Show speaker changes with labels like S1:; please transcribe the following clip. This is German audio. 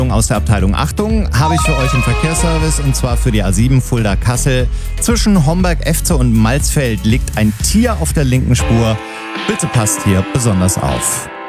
S1: Aus der Abteilung Achtung habe ich für euch einen Verkehrsservice und zwar für die A7 Fulda-Kassel. Zwischen Homberg-Efze und Malzfeld liegt ein Tier auf der linken Spur. Bitte passt hier besonders auf.